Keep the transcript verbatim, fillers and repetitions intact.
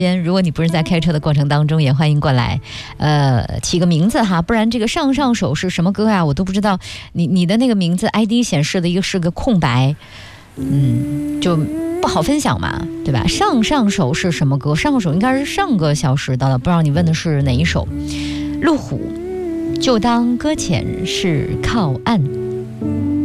如果你不是在开车的过程当中，也欢迎过来，呃，起个名字哈，不然这个上上手是什么歌啊？我都不知道。你你的那个名字 I D 显示的一个是个空白，嗯，就不好分享嘛，对吧？上上手是什么歌？上手应该是上个小时的了，不知道你问的是哪一首？路虎，就当搁浅是靠岸。